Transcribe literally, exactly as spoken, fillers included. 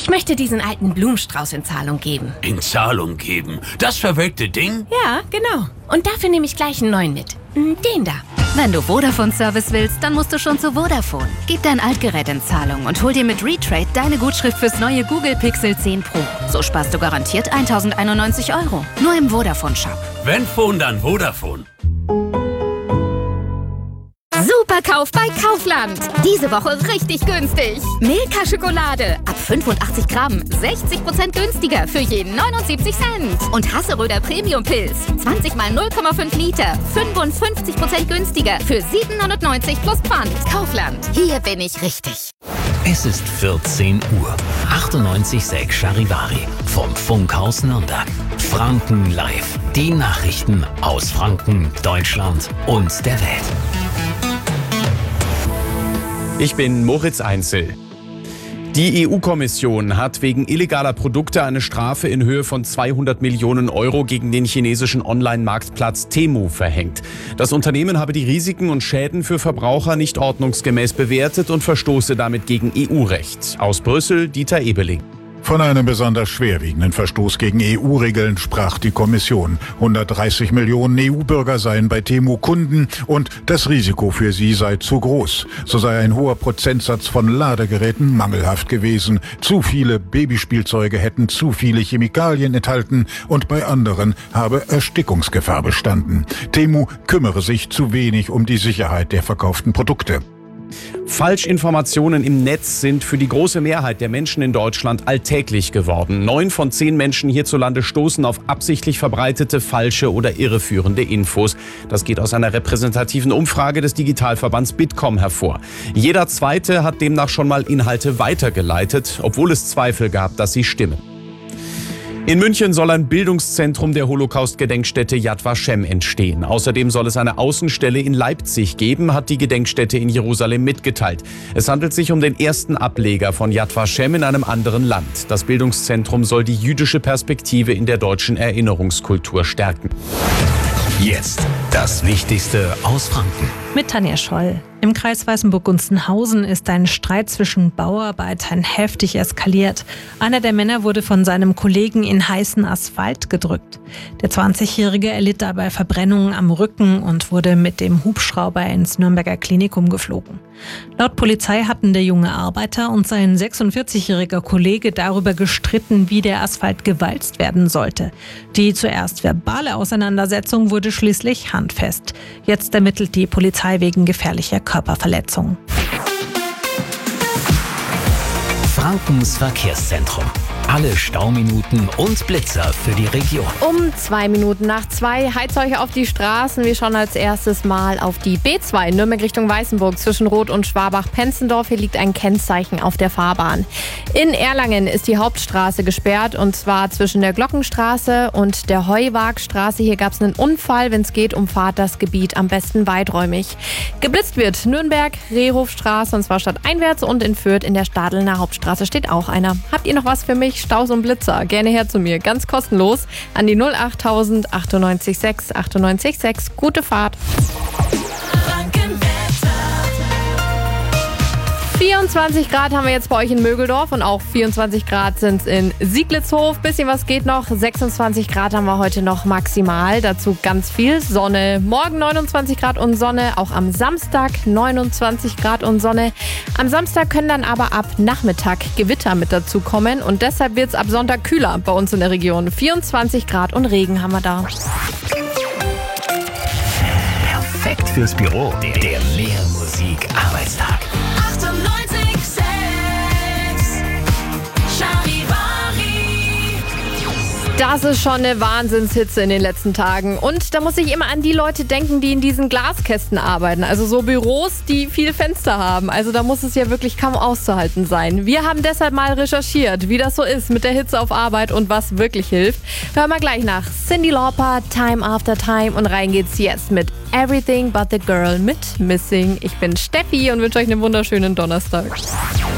Ich möchte diesen alten Blumenstrauß in Zahlung geben. In Zahlung geben? Das verwelkte Ding? Ja, genau. Und dafür nehme ich gleich einen neuen mit. Den da. Wenn du Vodafone-Service willst, dann musst du schon zu Vodafone. Gib dein Altgerät in Zahlung und hol dir mit Retrade deine Gutschrift fürs neue Google Pixel zehn Pro. So sparst du garantiert tausendeinundneunzig Euro. Nur im Vodafone-Shop. Wenn Phone, dann Vodafone. Superkauf bei Kaufland. Diese Woche richtig günstig. Milka Schokolade ab fünfundachtzig Gramm, sechzig Prozent günstiger für jeden neunundsiebzig Cent. Und Hasseröder Premium Pilz, zwanzig mal null Komma fünf Liter, fünfundfünfzig Prozent günstiger für sieben neunundneunzig plus Pfand. Kaufland, hier bin ich richtig. Es ist vierzehn Uhr. achtundneunzig Komma sechs Charivari vom Funkhaus Nürnberg. Franken live. Die Nachrichten aus Franken, Deutschland und der Welt. Ich bin Moritz Einzel. Die E U-Kommission hat wegen illegaler Produkte eine Strafe in Höhe von zweihundert Millionen Euro gegen den chinesischen Online-Marktplatz Temu verhängt. Das Unternehmen habe die Risiken und Schäden für Verbraucher nicht ordnungsgemäß bewertet und verstoße damit gegen E U-Recht. Aus Brüssel, Dieter Ebeling. Von einem besonders schwerwiegenden Verstoß gegen E U-Regeln sprach die Kommission. hundertdreißig Millionen E U-Bürger seien bei Temu Kunden und das Risiko für sie sei zu groß. So sei ein hoher Prozentsatz von Ladegeräten mangelhaft gewesen. Zu viele Babyspielzeuge hätten zu viele Chemikalien enthalten und bei anderen habe Erstickungsgefahr bestanden. Temu kümmere sich zu wenig um die Sicherheit der verkauften Produkte. Falschinformationen im Netz sind für die große Mehrheit der Menschen in Deutschland alltäglich geworden. Neun von zehn Menschen hierzulande stoßen auf absichtlich verbreitete, falsche oder irreführende Infos. Das geht aus einer repräsentativen Umfrage des Digitalverbands Bitkom hervor. Jeder Zweite hat demnach schon mal Inhalte weitergeleitet, obwohl es Zweifel gab, dass sie stimmen. In München soll ein Bildungszentrum der Holocaust-Gedenkstätte Yad Vashem entstehen. Außerdem soll es eine Außenstelle in Leipzig geben, hat die Gedenkstätte in Jerusalem mitgeteilt. Es handelt sich um den ersten Ableger von Yad Vashem in einem anderen Land. Das Bildungszentrum soll die jüdische Perspektive in der deutschen Erinnerungskultur stärken. Jetzt das Wichtigste aus Franken. Mit Tanja Scholl. Im Kreis Weißenburg-Gunzenhausen ist ein Streit zwischen Bauarbeitern heftig eskaliert. Einer der Männer wurde von seinem Kollegen in heißen Asphalt gedrückt. Der zwanzigjährige erlitt dabei Verbrennungen am Rücken und wurde mit dem Hubschrauber ins Nürnberger Klinikum geflogen. Laut Polizei hatten der junge Arbeiter und sein sechsundvierzigjähriger Kollege darüber gestritten, wie der Asphalt gewalzt werden sollte. Die zuerst verbale Auseinandersetzung wurde schließlich handfest. Jetzt ermittelt die Polizei wegen gefährlicher Körperverletzung. Frankens Verkehrszentrum. Alle Stauminuten und Blitzer für die Region. Um zwei Minuten nach zwei heizt euch auf die Straßen. Wir schauen als erstes mal auf die B zwei Nürnberg Richtung Weißenburg zwischen Roth und Schwabach-Penzendorf. Hier liegt ein Kennzeichen auf der Fahrbahn. In Erlangen ist die Hauptstraße gesperrt und zwar zwischen der Glockenstraße und der Heuwagstraße. Hier gab es einen Unfall. Wenn es geht, umfahrt das Gebiet am besten weiträumig. Geblitzt wird Nürnberg, Rehhofstraße und zwar stadteinwärts und in Fürth in der Stadelner Hauptstraße steht auch einer. Habt ihr noch was für mich? Staus und Blitzer, gerne her zu mir. Ganz kostenlos an die null acht tausend achtundneunzig sechs achtundneunzig sechs. Gute Fahrt. vierundzwanzig Grad haben wir jetzt bei euch in Mögeldorf und auch vierundzwanzig Grad sind es in Sieglitzhof. Bisschen was geht noch. sechsundzwanzig Grad haben wir heute noch maximal. Dazu ganz viel Sonne. Morgen neunundzwanzig Grad und Sonne. Auch am Samstag neunundzwanzig Grad und Sonne. Am Samstag können dann aber ab Nachmittag Gewitter mit dazu kommen. Und deshalb wird es ab Sonntag kühler bei uns in der Region. vierundzwanzig Grad und Regen haben wir da. Perfekt fürs Büro. Der Mehrmusik-Arbeitstag. Das ist schon eine Wahnsinnshitze in den letzten Tagen. Und da muss ich immer an die Leute denken, die in diesen Glaskästen arbeiten. Also so Büros, die viel Fenster haben. Also da muss es ja wirklich kaum auszuhalten sein. Wir haben deshalb mal recherchiert, wie das so ist mit der Hitze auf Arbeit und was wirklich hilft. Hören wir gleich nach Cyndi Lauper, Time After Time. Und rein geht's jetzt mit Everything But The Girl mit Missing. Ich bin Steffi und wünsche euch einen wunderschönen Donnerstag.